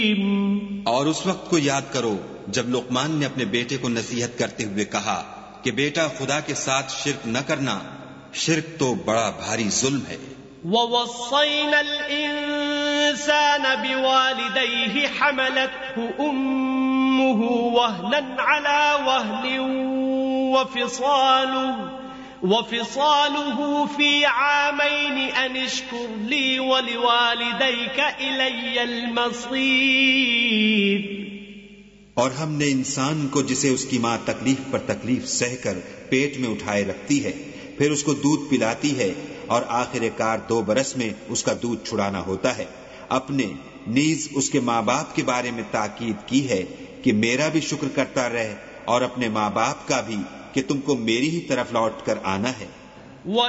और उस वक्त को याद करो जब लुकमान ने अपने बेटे को नसीहत करते हुए कहा कि बेटा खुदा के साथ शिर्क न करना, शिर्क तो बड़ा भारी जुल्म है। ववस्सैनल इंसान बिवालिदैहि हमलतहु उम्मुहु वहनन अला वहनिन वफिसालुहु फी आमैन अन इश्कुर ली वलिवालिदैक इलैयल मसीर। और हमने इंसान को जिसे उसकी माँ तकलीफ पर तकलीफ सहकर पेट में उठाए रखती है, फिर उसको दूध पिलाती है और आखिरकार 2 बरस में उसका दूध छुड़ाना होता है, अपने नीज उसके माँ बाप के बारे में ताकीद की है कि मेरा भी शुक्र करता रहे और अपने माँ बाप का भी कि तुमको मेरी ही तरफ लौट कर आना है।